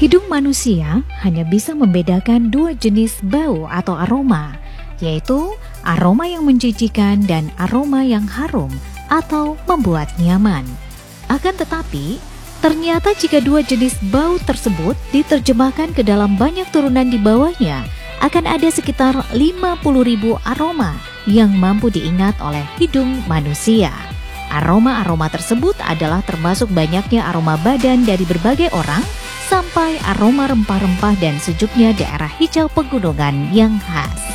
Hidung manusia hanya bisa membedakan dua jenis bau atau aroma, yaitu aroma yang menjijikan dan aroma yang harum atau membuat nyaman. Akan tetapi, ternyata jika dua jenis bau tersebut diterjemahkan ke dalam banyak turunan di bawahnya, akan ada sekitar 50.000 aroma yang mampu diingat oleh hidung manusia. Aroma-aroma tersebut adalah termasuk banyaknya aroma badan dari berbagai orang, sampai aroma rempah-rempah dan sejuknya daerah hijau pegunungan yang khas.